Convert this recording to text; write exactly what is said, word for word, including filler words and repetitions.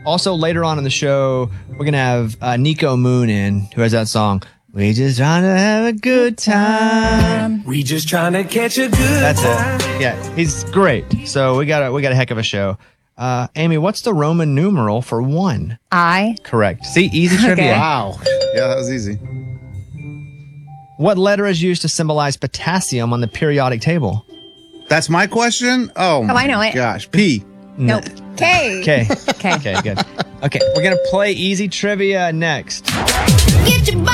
Also, later on in the show, we're going to have uh, Nico Moon in, who has that song, We Just Trying to Have a Good Time. We just trying to catch a good That's time. it. Yeah, he's great. So we got a, we got a heck of a show. Uh, Amy, what's the Roman numeral for one? I. Correct. See, easy trivia. Okay. Wow. Yeah, that was easy. What letter is used to symbolize potassium on the periodic table? That's my question? Oh, Oh, I know it. gosh. P. Nope. K. Okay. Okay. Okay, good. Okay, we're going to play easy trivia next. Get your